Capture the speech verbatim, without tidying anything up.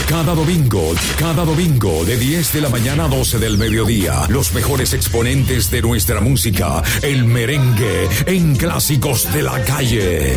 Cada domingo, cada domingo de diez de la mañana a doce del mediodía, los mejores exponentes de nuestra música, el merengue en Clásicos de la Calle.